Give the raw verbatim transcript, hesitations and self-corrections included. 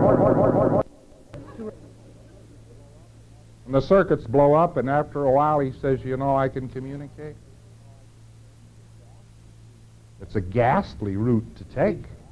And the circuits blow up, and after a while he says, you know, I can communicate. It's a ghastly route to take.